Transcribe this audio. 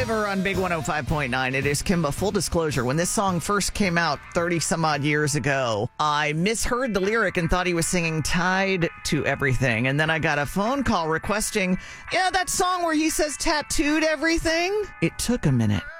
Driver on Big 105.9. It is Kimba. Full disclosure, when this song first came out 30 some odd years ago, I misheard the lyric and thought he was singing Tied to Everything. And then I got a phone call requesting, that song where he says tattooed everything. It took a minute